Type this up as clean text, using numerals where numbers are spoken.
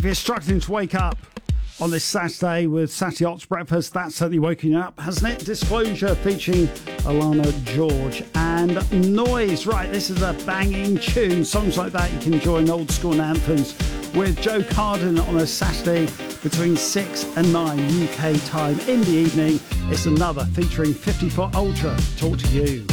If you're struggling to wake up on this Saturday with Saturday Ops Breakfast, that's certainly woken you up, hasn't it? Disclosure featuring Alana George and Noise. Right, this is a banging tune. Songs like that you can join old school anthems with Joe Carden on a Saturday between 6 and 9 UK time in the evening. It's another featuring 50 Foot Ultra. Talk to you.